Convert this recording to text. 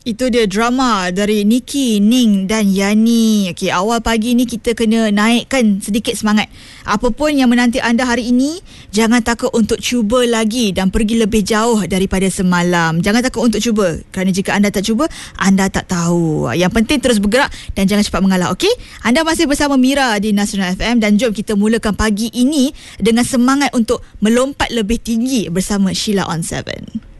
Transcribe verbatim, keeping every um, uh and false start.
Itu dia drama dari Niki, Ning dan Yani. Okey, awal pagi ni kita kena naikkan sedikit semangat. Apa pun yang menanti anda hari ini, jangan takut untuk cuba lagi dan pergi lebih jauh daripada semalam. Jangan takut untuk cuba, kerana jika anda tak cuba, anda tak tahu. Yang penting terus bergerak dan jangan cepat mengalah. Okey, anda masih bersama Mira di Nasional F M dan jom kita mulakan pagi ini dengan semangat untuk melompat lebih tinggi bersama Sheila on tujuh.